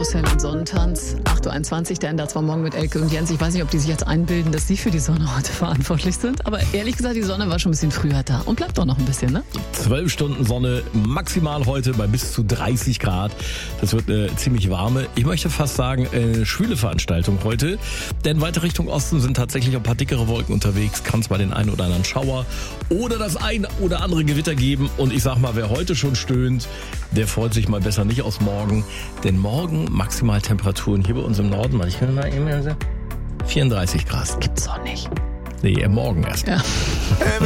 Karussell und Sonnentanz. 8.21 Uhr, der Ender zwar morgen mit Elke und Jens. Ich weiß nicht, ob die sich jetzt einbilden, dass sie für die Sonne heute verantwortlich sind. Aber ehrlich gesagt, die Sonne war schon ein bisschen früher da und bleibt doch noch ein bisschen, ne? 12 Stunden Sonne, maximal heute bei bis zu 30 Grad. Das wird eine ziemlich warme, ich möchte fast sagen, eine schwüle Veranstaltung heute. Denn weiter Richtung Osten sind tatsächlich ein paar dickere Wolken unterwegs. Kann es mal den einen oder anderen Schauer oder das ein oder andere Gewitter geben. Und ich sag mal, wer heute schon stöhnt, der freut sich mal besser nicht aus morgen. Denn morgen Maximaltemperaturen hier bei uns im Norden, ich kann mal eben 34 Grad. Gibt's doch nicht. Nee, morgen erst. Ja.